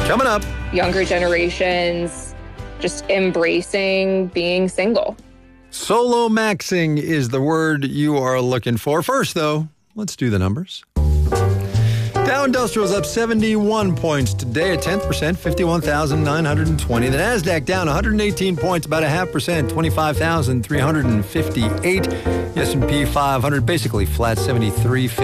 Coming up. Younger generations just embracing being single. Solo maxing is the word you are looking for. First, though, let's do the numbers. Dow Industrial is up 71 points today, a 10%, 51,920. The NASDAQ down 118 points, about a 0.5%, 25,358. The S&P 500 basically flat, 73.50.